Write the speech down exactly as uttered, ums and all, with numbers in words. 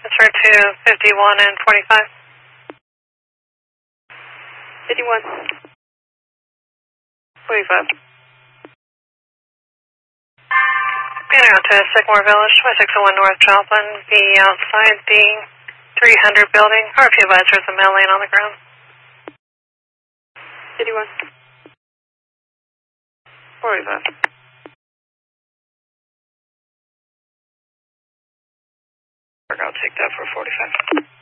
Transfer to fifty-one and forty-five. fifty-one. forty-five. Banner out to Sycamore Village, Y six oh one North Joplin. Be outside the three hundred building. R F U advisor is a male laying on the ground. fifty-one. forty-five. I'll take that for forty-five.